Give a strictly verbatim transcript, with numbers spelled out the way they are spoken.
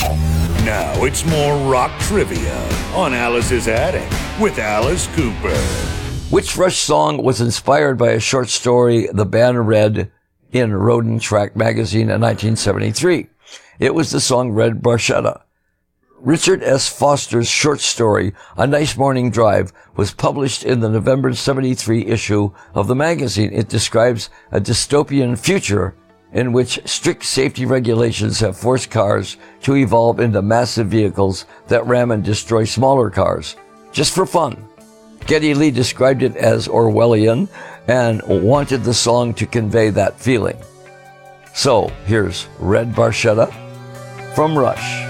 Now it's more rock trivia on Alice's Attic with Alice Cooper. Which Rush song was inspired by a short story the band read in Road and Track magazine in nineteen seventy-three? It was the song Red Barchetta. Richard S. Foster's short story, A Nice Morning Drive, was published in the November seventy-three issue of the magazine. It describes a dystopian future in which strict safety regulations have forced cars to evolve into massive vehicles that ram and destroy smaller cars, just for fun. Geddy Lee described it as Orwellian and wanted the song to convey that feeling. So, here's Red Barchetta from Rush.